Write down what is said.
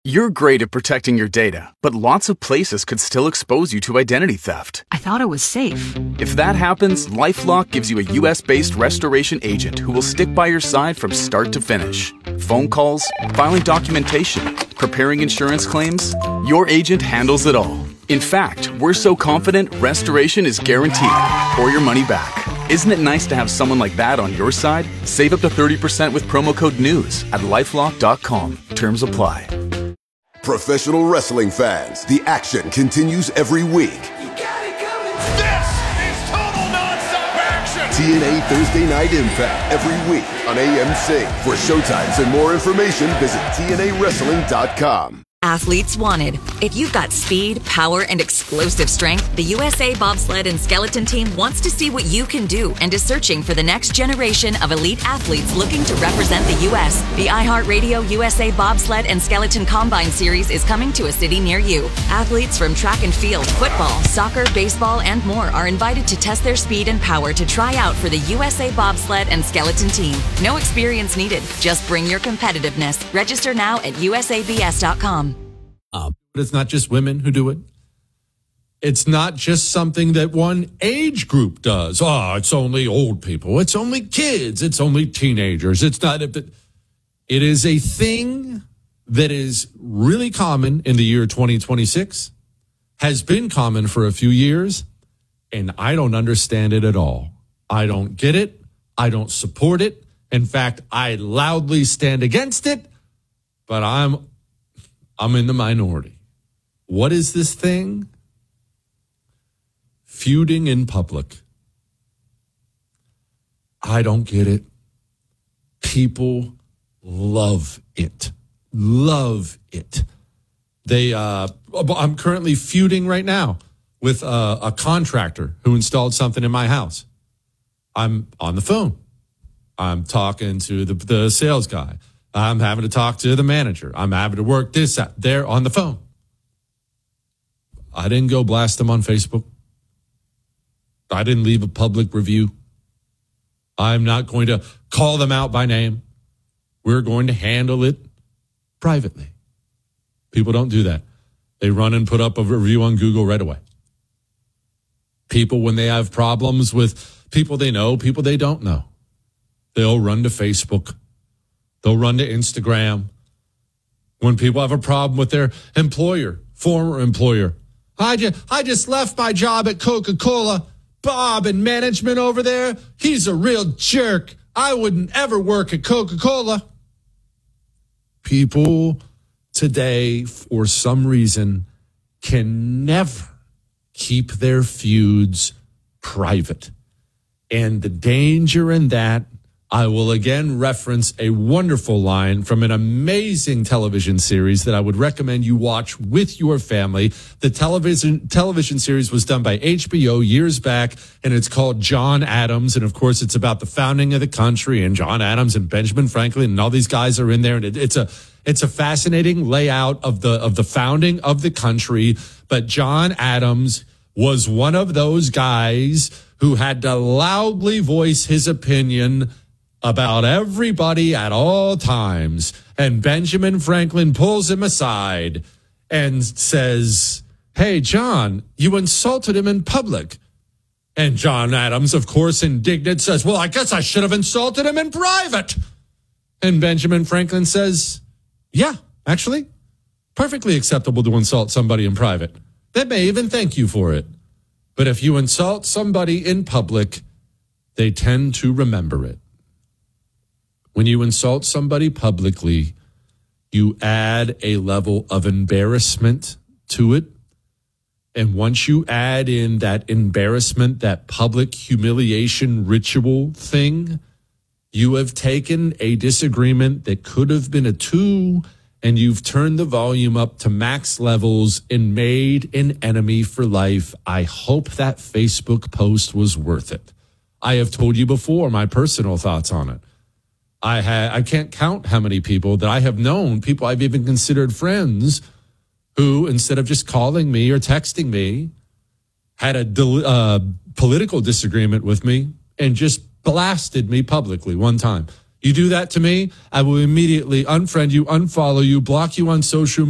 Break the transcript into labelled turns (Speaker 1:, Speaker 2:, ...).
Speaker 1: You're great at protecting your data, but lots of places could still expose you to identity theft.
Speaker 2: I thought it was safe.
Speaker 1: If that happens, LifeLock gives you a US-based restoration agent who will stick by your side from start to finish. Phone calls, filing documentation, preparing insurance claims, your agent handles it all. In fact, we're so confident restoration is guaranteed or your money back. Isn't it nice to have someone like that on your side? Save up to 30% with promo code NEWS at LifeLock.com. Terms apply.
Speaker 3: Professional wrestling fans, the action continues every week.
Speaker 4: You got it coming. This is total nonstop action.
Speaker 3: TNA Thursday Night Impact every week on AMC. For showtimes and more information, visit TNAWrestling.com.
Speaker 5: Athletes wanted. If you've got speed, power, and explosive strength, the USA Bobsled and Skeleton Team wants to see what you can do and is searching for the next generation of elite athletes looking to represent the U.S. The iHeartRadio USA Bobsled and Skeleton Combine Series is coming to a city near you. Athletes from track and field, football, soccer, baseball, and more are invited to test their speed and power to try out for the USA Bobsled and Skeleton Team. No experience needed. Just bring your competitiveness. Register now at usabs.com.
Speaker 6: But it's not just women who do it. It's not just something that one age group does. Oh, it's only old people. It's only kids. It's only teenagers. It's not. It is a thing that is really common in the year 2026, has been common for a few years, and I don't understand it at all. I don't get it. I don't support it. In fact, I loudly stand against it, but I'm in the minority. What is this thing? Feuding in public. I don't get it. People love it. Love it. I'm currently feuding right now with a contractor who installed something in my house. I'm on the phone. I'm talking to the sales guy. I'm having to talk to the manager. I'm having to work this out there on the phone. I didn't go blast them on Facebook. I didn't leave a public review. I'm not going to call them out by name. We're going to handle it privately. People don't do that. They run and put up a review on Google right away. People, when they have problems with people they know, people they don't know, they'll run to Facebook. They'll run to Instagram. When people have a problem with their employer, former employer. I just left my job at Coca-Cola. Bob in management over there, he's a real jerk. I wouldn't ever work at Coca-Cola. People today, for some reason, can never keep their feuds private. And the danger in that, I will again reference a wonderful line from an amazing television series that I would recommend you watch with your family. The television series was done by HBO years back, and it's called John Adams. And of course, it's about the founding of the country, and John Adams and Benjamin Franklin and all these guys are in there. And it's a fascinating layout of the founding of the country. But John Adams was one of those guys who had to loudly voice his opinion about everybody at all times. And Benjamin Franklin pulls him aside and says, "Hey, John, you insulted him in public." And John Adams, of course, indignant, says, "Well, I guess I should have insulted him in private." And Benjamin Franklin says, "Yeah, actually, perfectly acceptable to insult somebody in private. They may even thank you for it. But if you insult somebody in public, they tend to remember it. When you insult somebody publicly, you add a level of embarrassment to it. And once you add in that embarrassment, that public humiliation ritual thing, you have taken a disagreement that could have been a 2, and you've turned the volume up to max levels and made an enemy for life. I hope that Facebook post was worth it. I have told you before my personal thoughts on it. I can't count how many people that I have known, people I've even considered friends, who instead of just calling me or texting me, had a political disagreement with me and just blasted me publicly one time. You do that to me, I will immediately unfriend you, unfollow you, block you on social media.